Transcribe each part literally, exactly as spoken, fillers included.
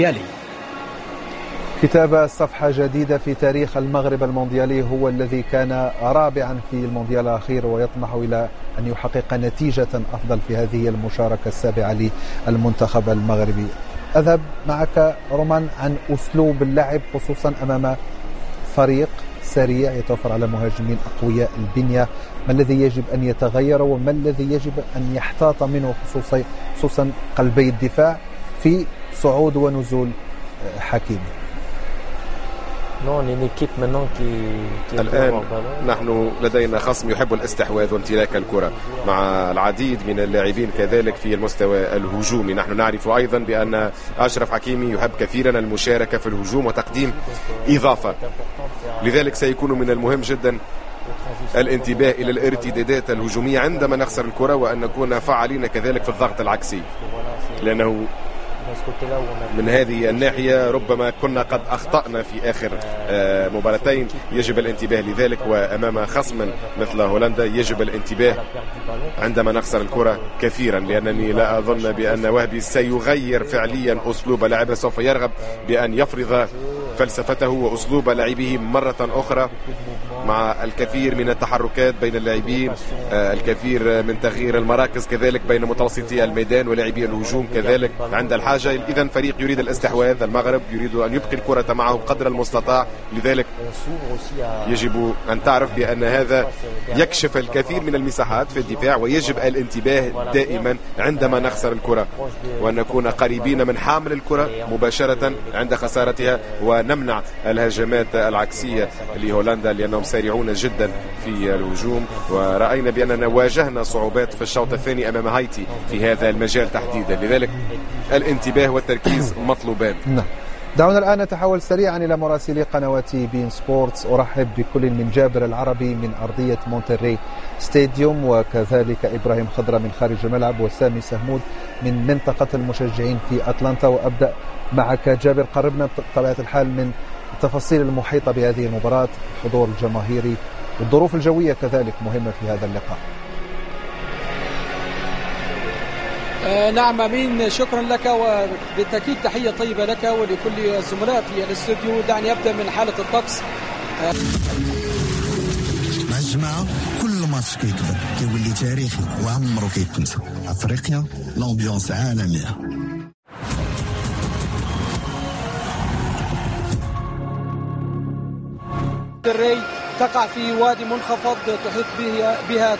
يلي كتاب صفحة جديدة في تاريخ المغرب المونديالي، هو الذي كان رابعا في المونديال الأخير ويطمح إلى أن يحقق نتيجة أفضل في هذه المشاركة السابعة للمنتخب المغربي. أذهب معك رومان عن أسلوب اللعب خصوصا أمام فريق سريع يتوفر على مهاجمين أقوياء البنية. ما الذي يجب أن يتغير وما الذي يجب أن يحتاط منه خصوصا خصوصا قلبي الدفاع في صعود ونزول حكيمي؟ الآن نحن لدينا خصم يحب الاستحواذ وامتلاك الكرة مع العديد من اللاعبين كذلك في المستوى الهجومي. نحن نعرف أيضا بأن أشرف حكيمي يحب كثيرا المشاركة في الهجوم وتقديم إضافة، لذلك سيكون من المهم جدا الانتباه إلى الارتدادات الهجومية عندما نخسر الكرة وأن نكون فعالين كذلك في الضغط العكسي، لأنه من هذه الناحية ربما كنا قد أخطأنا في آخر مباراتين، يجب الانتباه لذلك. وأمام خصم مثل هولندا يجب الانتباه عندما نخسر الكرة كثيرا، لأنني لا أظن بأن وهبي سيغير فعليا أسلوب لعبه، سوف يرغب بأن يفرض فلسفته وأسلوب لاعبيه مرة أخرى مع الكثير من التحركات بين اللاعبين، الكثير من تغيير المراكز كذلك بين متوسطي الميدان ولاعبي الهجوم كذلك عند الحاجة. إذن فريق يريد الاستحواذ، المغرب يريد أن يبقي الكرة معه قدر المستطاع، لذلك يجب أن تعرف بأن هذا يكشف الكثير من المساحات في الدفاع، ويجب الانتباه دائما عندما نخسر الكرة وأن نكون قريبين من حامل الكرة مباشرة عند خسارتها ونمنع الهجمات العكسية لهولندا لأنهم سارعون جدا في الهجوم. ورأينا بأننا واجهنا صعوبات في الشوط الثاني أمام هايتي في هذا المجال تحديدا، لذلك الانتباه والتركيز مطلوبان. نعم. دعونا الآن نتحول سريعا إلى مراسلي قنوات بين سبورتس. أرحب بكل من جابر العربي من أرضية مونتري ستاديوم، وكذلك إبراهيم خضرة من خارج الملعب، وسامي سهمود من منطقة المشجعين في أتلانتا. وأبدأ معك جابر، قربنا بطبيعة الحال من التفاصيل المحيطة بهذه المباراة، الحضور الجماهيري والظروف الجوية كذلك مهمة في هذا اللقاء. آه نعم أمين، شكرا لك وبالتأكيد تحية طيبة لك ولكل الزملاء في الاستوديو. دعني أبدأ من حالة الطقس. آه مع الجماعة كل ماتش كيكبر كيولي تاريخي وعمره كيتنسى. أفريقيا لامبيونس عالمية. الري تقع في وادي منخفض تحيط بها, بها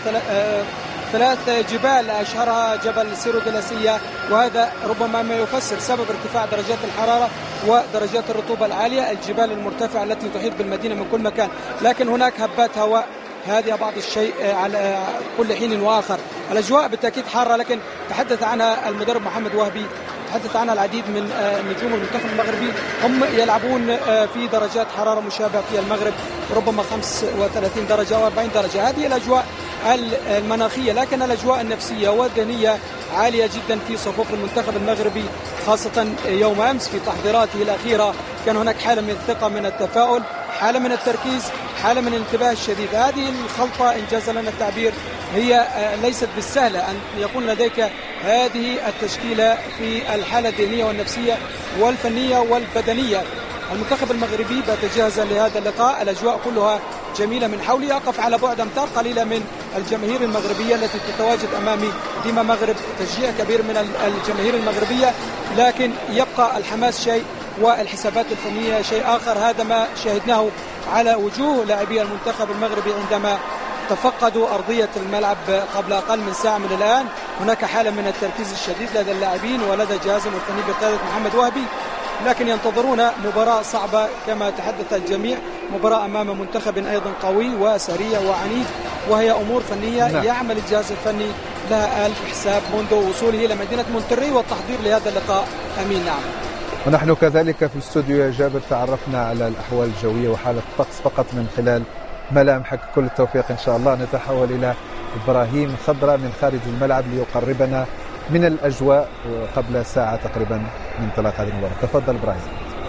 ثلاث جبال أشهرها جبل سيرو دلاسية، وهذا ربما ما يفسر سبب ارتفاع درجات الحرارة ودرجات الرطوبة العالية. الجبال المرتفعة التي تحيط بالمدينة من كل مكان، لكن هناك هبات هواء هذه بعض الشيء على كل حين وآخر. الأجواء بالتأكيد حارة، لكن تحدث عنها المدرب محمد وهبي، تحدث عنها العديد من نجوم المنتخب المغربي، هم يلعبون في درجات حرارة مشابهة في المغرب، ربما خمسة وثلاثين درجة أو أربعين درجة. هذه الأجواء المناخية، لكن الأجواء النفسية والذهنية عالية جدا في صفوف المنتخب المغربي، خاصة يوم أمس في تحضيراته الأخيرة كان هناك حالة من الثقة، من التفاؤل، حالة من التركيز، حالة من الانتباه الشديد. هذه الخلطة إن جاز لنا التعبير هي ليست بالسهلة أن يكون لديك هذه التشكيلة في الحالة الذهنية والنفسية والفنية والبدنية. المنتخب المغربي بات جاهزا لهذا اللقاء، الأجواء كلها جميلة من حولي، أقف على بعد أمتار قليلة من الجماهير المغربية التي تتواجد أمامي. ديما مغرب تشجيع كبير من الجماهير المغربية، لكن يبقى الحماس شيء والحسابات الفنية شيء آخر. هذا ما شاهدناه على وجوه لاعبي المنتخب المغربي عندما تفقدوا أرضية الملعب قبل أقل من ساعة من الآن. هناك حالة من التركيز الشديد لدى اللاعبين ولدى جهازهم الفني بقيادة محمد وهبي، لكن ينتظرون مباراة صعبة كما تحدث الجميع، مباراة أمام منتخب أيضا قوي وسريع وعنيف، وهي أمور فنية لا. يعمل الجهاز الفني لها ألف حساب منذ وصوله إلى مدينة مونتري والتحضير لهذا اللقاء. أمين. نعم. ونحن كذلك في الاستوديو يا جابر تعرفنا على الأحوال الجوية وحالة الطقس فقط من خلال ملامحك. كل التوفيق إن شاء الله. نتحول إلى إبراهيم خضرة من خارج الملعب ليقربنا من الأجواء قبل ساعة تقريبا من انطلاق هذه المباراة. تفضل إبراهيم.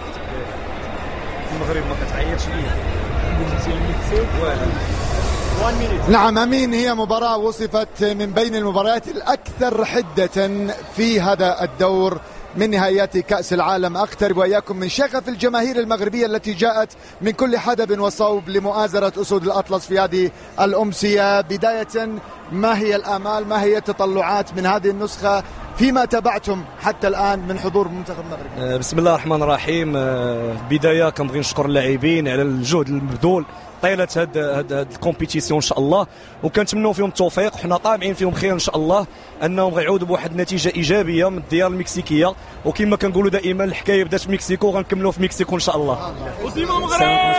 المغرب ما كتعيرش ليه. نعم أمين، هي مباراة وصفت من بين المباريات الأكثر حدة في هذا الدور من نهائيات كأس العالم. أقترب وإياكم من شغف الجماهير المغربية التي جاءت من كل حدب وصوب لمؤازرة أسود الأطلس في هذه الأمسية. بداية، ما هي الآمال، ما هي التطلعات من هذه النسخة فيما تابعتم حتى الآن من حضور المنتخب المغربي؟ بسم الله الرحمن الرحيم. بداية كنبغي نشكر اللاعبين على الجهد المبذول طيلة هاد هاد الكومبيتيسيون ان شاء الله، وكنتمنوا فيهم التوفيق، وحنا طامعين فيهم خير ان شاء الله، انهم غيعودوا بواحد النتيجه ايجابيه من الديار المكسيكيه، وكما كنقولوا دائما الحكايه بدات في مكسيكو غنكملوا في مكسيكو ان شاء الله. وديما مغرب.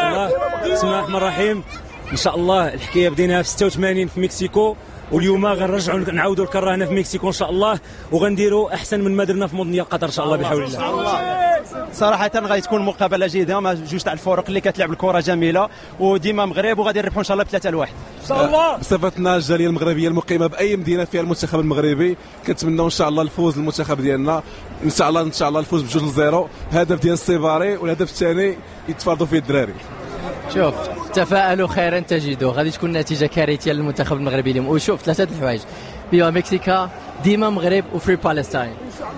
بسم الله الرحمن الرحيم. ان شاء الله الحكايه بديناها في ستة وثمانين في مكسيكو، واليوم غنرجعوا نعاودوا الكره هنا في مكسيكو ان شاء الله، وغنديروا احسن من ما درنا في مونديال قطر ان شاء الله بحول الله. صراحه غتكون مقابله جيده مع جوج تاع الفرق اللي كتلعب الكره جميله، وديما مغرب وغادي نربحوا ان شاء الله بثلاثة لواحد ان شاء الله. بصفتنا الجاليه المغربيه المقيمه باي مدينه فيها المنتخب المغربي كنتمناو ان شاء الله الفوز للمنتخب ديالنا، ان شاء الله ان شاء الله الفوز بجوج لزيرو، هدف ديال السيباري، والهدف الثاني يتفرضوا فيه الدراري. شوف، تفاءلوا خيرا تجدوا، غادي تكون نتيجه كارثيه للمنتخب المغربي اليوم. وشوف ثلاثه الحوايج، فيها مكسيكا، ديما مغرب، وفري بالستاين.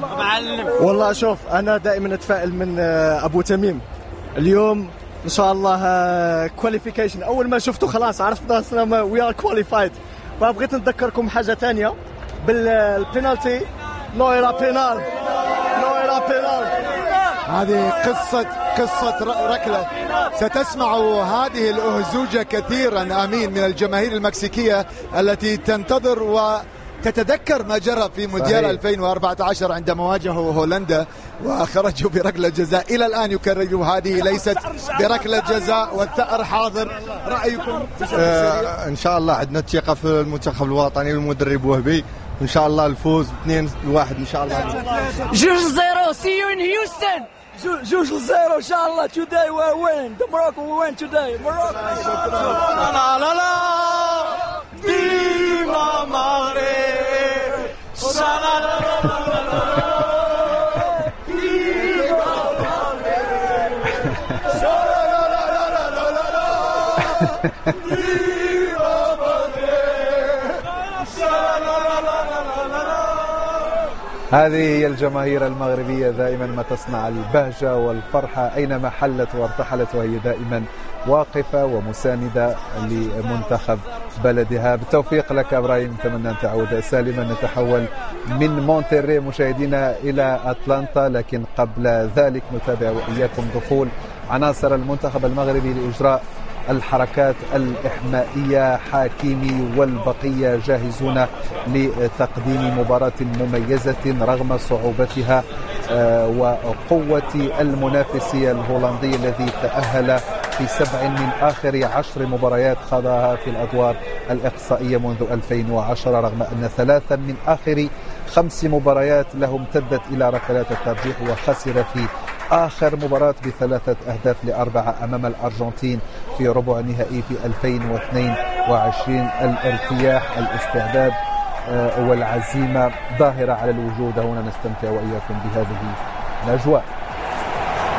والله شوف، انا دائما اتفائل من ابو تميم. اليوم ان شاء الله كواليفيكيشن، اول ما شفته خلاص عرفنا وي ار كواليفايد. فبغيت نذكركم حاجه ثانيه بالبينالتي، نو إلى بينال، نو إلى بينال. هذه قصة قصة ركلة ستسمعوا هذه الأهزوجة كثيرا أمين من الجماهير المكسيكية التي تنتظر وتتذكر ما جرى في مونديال ألفين وأربعة عشر عندما واجهوا هولندا وخرجوا بركلة جزاء. إلى الآن يكرروا هذه ليست بركلة جزاء والثأر حاضر. رأيكم؟ آه إن شاء الله عندنا الثقة في المنتخب الوطني والمدرب وهبي، إن شاء الله الفوز اثنين لواحد إن شاء الله. جوج زيرو. See you in Houston. جوج لزيرو ان شاء الله. today we win. The Morocco we win today. Morocco. لا لا لا ديما مغرب. لا لا لا هذه هي الجماهير المغربية دائما ما تصنع البهجة والفرحة أينما حلت وارتحلت، وهي دائما واقفة ومساندة لمنتخب بلدها. بالتوفيق لك إبراهيم، نتمنى أن تعود سالما. نتحول من مونتري مشاهدينا إلى أتلانتا، لكن قبل ذلك نتابع وإياكم دخول عناصر المنتخب المغربي لإجراء الحركات الإحمائية. حكيمي والبقية جاهزون لتقديم مباراة مميزة رغم صعوبتها وقوة المنافسي الهولندي الذي تأهل في سبع من آخر عشر مباريات خاضها في الأدوار الإقصائية منذ ألفين وعشرة، رغم أن ثلاثا من آخر خمس مباريات له امتدت إلى ركلات الترجيح، وخسر في آخر مباراة بثلاثة أهداف لأربعة أمام الأرجنتين في ربع نهائي في ألفين واثنين وعشرين. الارتياح، الاستعداد والعزيمة ظاهرة على الوجود. هنا نستمتع وإياكم بهذه الأجواء.